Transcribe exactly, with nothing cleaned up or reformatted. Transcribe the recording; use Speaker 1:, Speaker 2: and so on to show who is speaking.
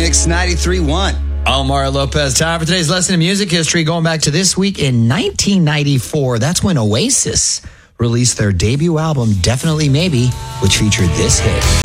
Speaker 1: Mix ninety-three point one.
Speaker 2: Omar Lopez. Time for today's lesson in music history, going back to this week in nineteen ninety-four. That's when Oasis released their debut album, Definitely Maybe, which featured this hit.